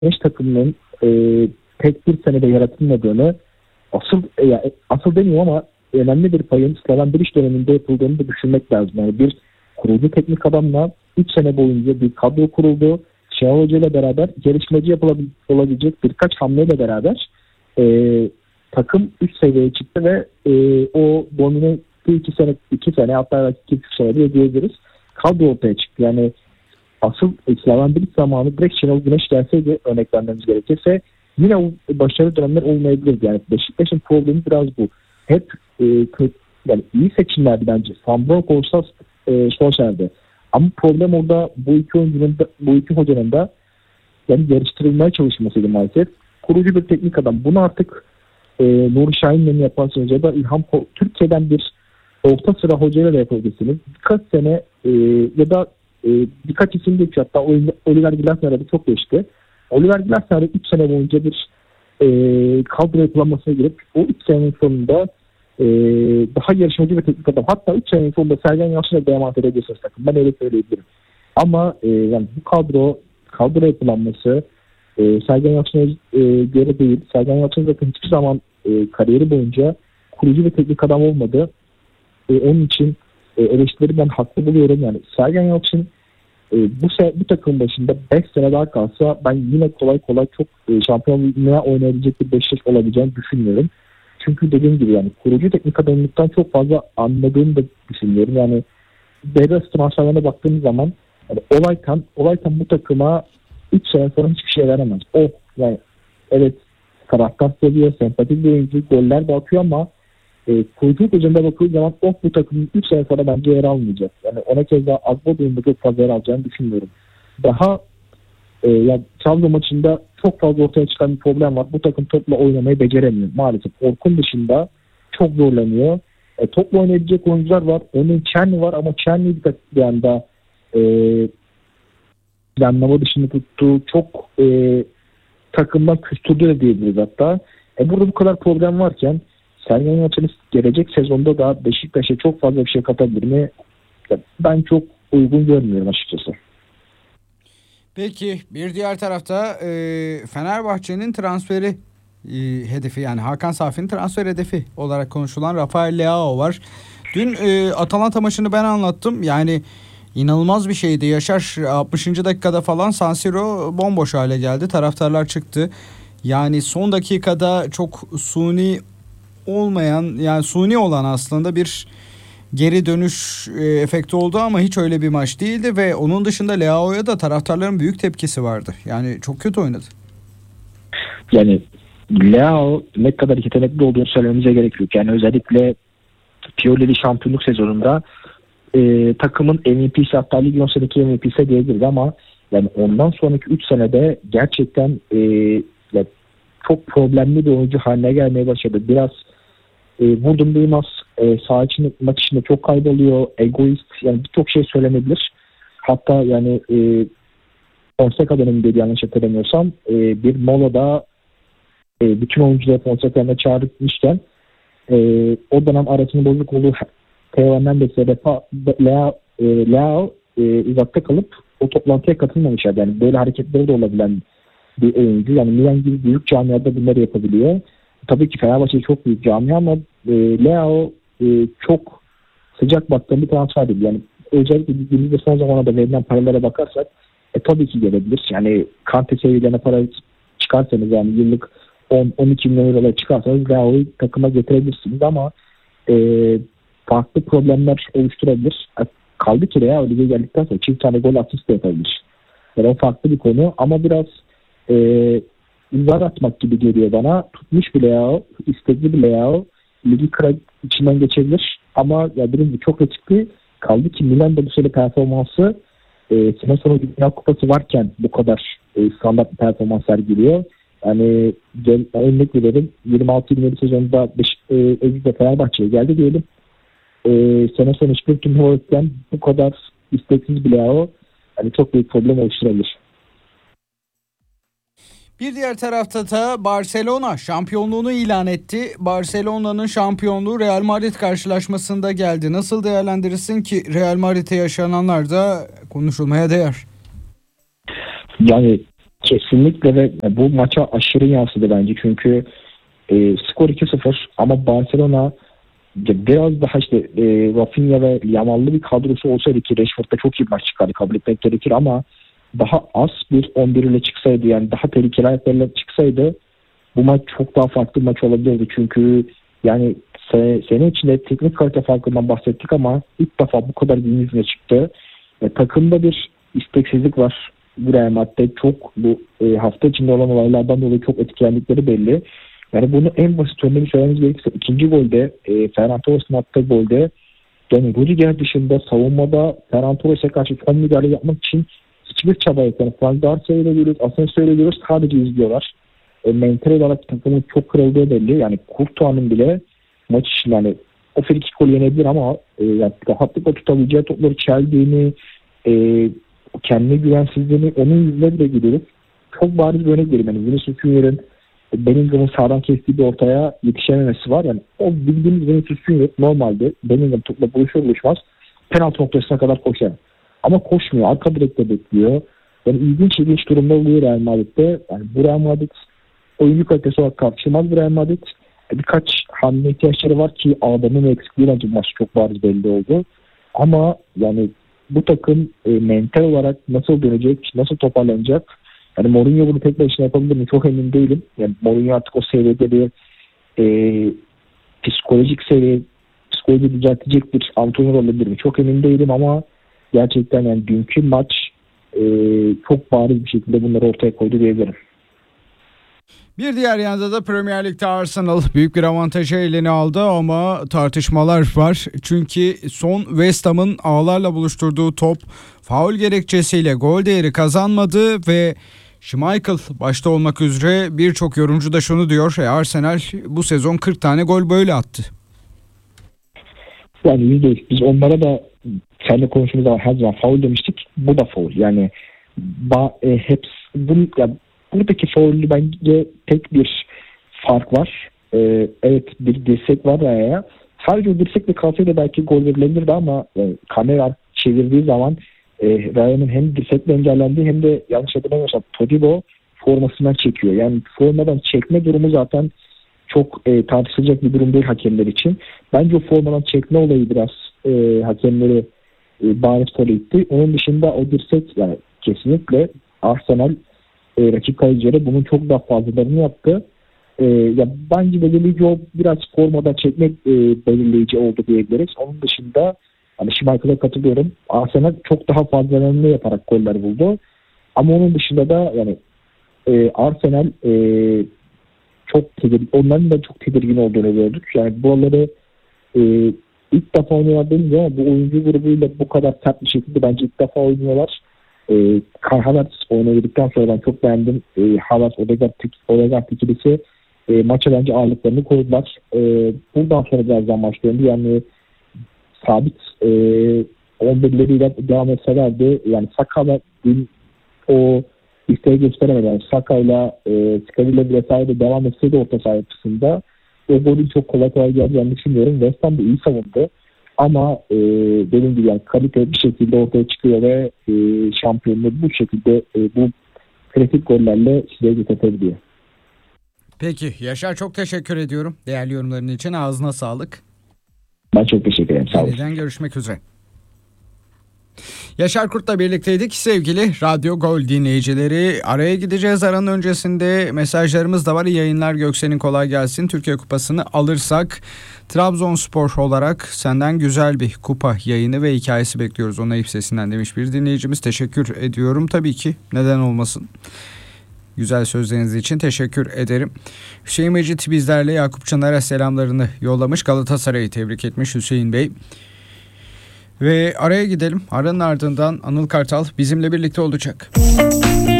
genç takımının tek bir senede yaratılmadığını, asıl demiyorum ama önemli bir payın Slaven Bilic döneminde yapıldığını da düşünmek lazım. Yani bir kurucu teknik adamla 3 sene boyunca bir kadro kuruldu. Şenol Hoca ile beraber gelişmeci olabilecek birkaç hamleyle beraber takım 3 seviyeye çıktı ve o domine 2 sene hatta 2 sene diye diyebiliriz. Kadro ortaya çıktı. Yani asıl Slaven Bilic zamanı direkt Şenol Güneş gelseydi, örnek vermemiz gerekirse, yine o başarılı dönemler olmayabilir. Yani Beşiktaş'ın problemi biraz bu. Hep yani iyi seçimlerdi bence. Van Broek olsa Solskjaer'de. Ama problem orada bu iki hocanın da yani yarıştırılmaya çalışmasıydı maalesef. Kurucu bir teknik adam. Bunu artık Nuri Şahin'le mi yaparsınız ya da Türkiye'den bir orta sıra hocayla da yapabilirsiniz. Birkaç sene ya da birkaç isim geçiyor. Hatta Oliver Glasner'a da çok geçti. Oliver Glasner'de 3 sene boyunca bir kadro yapılanmasına girip o 3 senenin sonunda daha yarışmacı ve teknik adam. Hatta 3 senenin sonunda Sergen Yalçın'a devam edebilirsiniz takım. Ben öyle söyleyebilirim. Ama yani bu kadro yapılanması Sergen Yalçın'a göre değil. Sergen Yalçın zaten hiçbir zaman kariyeri boyunca kurucu ve teknik adam olmadı. Onun için eleştirileri ben haklı buluyorum. Yani Sergen Yalçın bu takım başında 5 sene daha kalsa ben yine kolay çok şampiyonluğa oynayabilecek bir Beşiktaş olabileceğini düşünmüyorum. Çünkü dediğim gibi yani kurucu teknik adamlıktan çok fazla anladığını da düşünüyorum. Yani devre transferlerine baktığımız zaman yani Olaytan bu takıma 3 sene sonra hiçbir şey veremez. Yani evet, taraftar seviyor, sempatik bir oyuncu, goller de atıyor ama kuruculuk üzerinde bakıldığı zaman bu takımın 3 sene sonra bence yer almayacak. Yani ona kez daha Agbo'da çok fazla yer alacağını düşünmüyorum. Daha yani Trabzon maçında çok fazla ortaya çıkan bir problem var. Bu takım topla oynamayı beceremiyor. Maalesef Orkun dışında çok zorlanıyor. Topla oynayabilecek oyuncular var. Onun Çerni var ama Çerni'yi bir anda planlama dışında tuttu. Çok takımdan küstürdü de diyebiliriz hatta. Burada bu kadar problem varken Sergen Yalçın gelecek sezonda da Beşiktaş'a çok fazla bir şey katabilir mi? Ben çok uygun görmüyorum açıkçası. Peki bir diğer tarafta Fenerbahçe'nin transferi hedefi, yani Hakan Safi'nin transfer hedefi olarak konuşulan Rafael Leao var. Dün Atalanta maçını ben anlattım. Yani inanılmaz bir şeydi. Yaşar 60. dakikada falan San Siro bomboş hale geldi. Taraftarlar çıktı. Yani son dakikada çok suni olmayan, yani suni olan aslında bir geri dönüş efekti oldu ama hiç öyle bir maç değildi ve onun dışında Leao'ya da taraftarların büyük tepkisi vardı. Yani çok kötü oynadı. Yani Leao ne kadar yetenekli olduğunu söylememize gerek yok. Yani özellikle Pioli'li şampiyonluk sezonunda takımın MVP'si, hatta ligin o seneki MVP'si diyebiliriz ama yani ondan sonraki 3 senede gerçekten yani çok problemli bir oyuncu haline gelmeye başladı. Biraz vurdum duymaz, saha içinde, maç içinde çok kayboluyor, egoist, yani birçok şey söylenebilir. Hatta yani Fonseca dönemindeydi yanlış hatırlamıyorsam, bir molada bütün oyuncuları Fonseca'ya çağırmışken o dönem arasının bozuk olduğu Theo Hernandez'le Leao uzakta kalıp o toplantıya katılmamışlar. Yani böyle hareketleri de olabilen bir oyuncu. Yani Milan gibi büyük camiada bunları yapabiliyor. Tabii ki Fenerbahçe çok büyük camia ama Leao çok sıcak baktığım bir transfer değil. Yani özellikle bildiğimizde son zamanlarda verilen paralara bakarsak tabii ki gelebilir. Yani Kante seviyelerine para çıkarsanız, yani yıllık 10-12 milyon eurolara çıkarsanız Leao'yu takıma getirebilirsiniz ama farklı problemler oluşturabilir. Kaldı ki Leao lige geldikten sonra çift tane gol asist de yapabilir. Yani o farklı bir konu ama biraz imza atmak gibi geliyor bana. Tutmuş bir Leao, istekli bir Leao, ligi içinden geçebilir ama ya dediğim gibi çok riskli. Kaldı ki Milan'da bu sene performansı sene sonu Dünya Kupası varken bu kadar standart bir performans sergiliyor. Yani örnek verelim, 26-27 sezonunda Özgür'de Fenerbahçe'ye geldi diyelim. Sene sonu hiçbir turnuva yokken bu kadar isteksiz bir Leao yani çok büyük problem oluşturabilir. Bir diğer tarafta da Barcelona şampiyonluğunu ilan etti. Barcelona'nın şampiyonluğu Real Madrid karşılaşmasında geldi. Nasıl değerlendirirsin ki Real Madrid'e yaşananlar da konuşulmaya değer? Yani Kesinlikle ve bu maça aşırı yansıdı bence. Çünkü skor 2-0 ama Barcelona biraz daha işte Rafinha ve Yamal'lı bir kadrosu olsaydı ki Rashford'da çok iyi bir maç çıkardı, kabul etmek gerekir, ama daha az bir 11 ile çıksaydı, yani daha tehlikeli ayaklarıyla çıksaydı bu maç çok daha farklı bir maç olabilirdi. Çünkü yani sene içinde teknik kalite farkından bahsettik ama ilk defa bu kadar gün yüzüne çıktı. Takımda bir isteksizlik var. Bu Real Madrid'de çok bu hafta içinde olan olaylardan dolayı çok etkilendikleri belli. Yani bunu en basit örneğini söylememiz gerekirse ikinci golde Ferran Torres'in attığı golde yani Rüdiger dışında savunmada Ferran Torres'e karşı son müdahale yapmak için hiçbir çaba yok. Yani Frank Garcia'yı da görüyoruz, Asensio'yu da görüyoruz, sadece izliyorlar. Mental olarak takımın çok kırıldığı belli. Yani Courtois'un bile maç için yani o frikik golü yenebilir ama yani rahatlıkla tutabileceği topları çeldiğini, kendine güvensizliğini onun yüzüne bile gidiyoruz. Çok bariz bir örnek vereyim. Yani Vinicius Junior'ın Bellingham'ın sağdan kestiği bir ortaya yetişememesi var. Yani o bildiğimiz Vinicius Junior normalde Bellingham topla buluşmaz penaltı noktasına kadar koşar. Ama koşmuyor. Arka direkte bekliyor. Yani ilginç durumda oluyor Real Madrid'de. Yani bu Real Madrid oyuncu kalitesi olarak tartışılmaz bir Real Madrid. Birkaç hamle ihtiyaçları var ki adamın eksikliği bence maç çok bariz belli oldu. Ama yani bu takım mental olarak nasıl dönecek, nasıl toparlanacak? Yani Mourinho bunu tek başına yapabilir mi? Çok emin değilim. Yani Mourinho artık o seviyede bir psikoloji düzeltecek bir antrenör olabilir mi? Çok emin değilim ama gerçekten yani dünkü maç çok bariz bir şekilde bunları ortaya koydu diyebilirim. Bir diğer yanda da Premier Lig'de Arsenal büyük bir avantajı eline aldı ama tartışmalar var. Çünkü son West Ham'ın ağlarla buluşturduğu top faul gerekçesiyle gol değeri kazanmadı ve Schmeichel başta olmak üzere birçok yorumcu da şunu diyor: Arsenal bu sezon 40 tane gol böyle attı. Yani %100 biz onlara da seninle konuştuğumuz zaman her zaman faul demiştik. Bu da faul. Yani hepsi buradaki faulü bence tek bir fark var. Evet, bir dirsek var Raya'ya. Sadece o dirsekle kalsaydı belki gol verilebilirdi ama kamera çevirdiği zaman Raya'nın hem dirsekle engellendiği hem de yanlış hatırlamıyorsam Todibo formasından çekiyor. Yani formadan çekme durumu zaten çok tartışılacak bir durum değil hakemler için. Bence o formadan çekme olayı biraz hakemleri bariz faul etti. Onun dışında o dirsek yani kesinlikle Arsenal rakip kalecilere bunun çok daha fazlalarını yaptı. Ya bence belirleyici o biraz formadan çekmek belirleyici oldu diyebiliriz. Onun dışında hani Schmeichel'e katılıyorum. Arsenal çok daha fazlalarını yaparak goller buldu. Ama onun dışında da yani Arsenal çok tedirgin, onların da çok tedirgin olduğunu gördük. Yani buraları ilk defa oynuyorlar ama bu oyuncu grubuyla bu kadar sert bir şekilde bence ilk defa oynuyorlar. Kai Havertz oynadıktan sonra ben çok beğendim. Havertz Odegaard ikilisi maça bence ağırlıklarını koydular. Buradan sonra birazdan başlayalım. Yani sabit 11'leriyle devam etselerdi. Yani Saka'la dün o isteği gösteremedi. Yani Saka'yla Scarilla vesaire devam etseydi orta saha yapısında o golün çok kolay geleceğini düşünmüyorum. West Ham da iyi savundu. Ama dediğim gibi yani kalite bir şekilde ortaya çıkıyor ve şampiyonluğu bu şekilde bu kritik gollerle size getirtebiliyor. Peki Yaşar, çok teşekkür ediyorum değerli yorumların için. Ağzına sağlık. Ben çok teşekkür ederim. Sağ olun. Yeniden görüşmek üzere. Yaşar Kurt'la birlikteydik sevgili Radyo Gol dinleyicileri. Araya gideceğiz. Aranın öncesinde mesajlarımız da var. İyi yayınlar Göksel'in, kolay gelsin. Türkiye Kupası'nı alırsak Trabzonspor olarak senden güzel bir kupa yayını ve hikayesi bekliyoruz. Ona Eyüp Sesinden demiş bir dinleyicimiz. Teşekkür ediyorum. Tabii ki, neden olmasın. Güzel sözleriniz için teşekkür ederim. Hüseyin Mecit bizlerle Yakup Çınar'a selamlarını yollamış. Galatasaray'ı tebrik etmiş Hüseyin Bey. Ve araya gidelim. Aranın ardından Anıl Kartal bizimle birlikte olacak.